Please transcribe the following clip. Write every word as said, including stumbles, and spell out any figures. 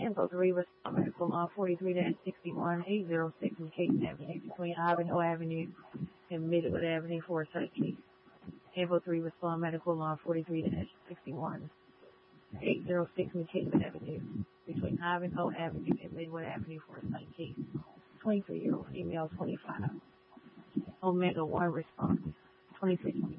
Info three, respond medical law forty-three sixty-one, eight oh six McCain Avenue, between Ivanhoe Avenue and Midwood Avenue for a search case. Info three, respond medical law forty-three sixty-one, eight oh six McCain Avenue, between Ivanhoe Avenue and Midwood Avenue for a search case. twenty-three-year-old female, twenty-five. Omega one response, twenty-three